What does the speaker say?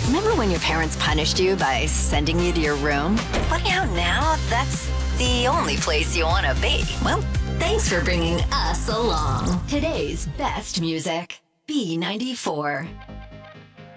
Remember when your parents punished you by sending you to your room? Funny how now that's the only place you want to be. Well, thanks for bringing us along. Today's best music. B94.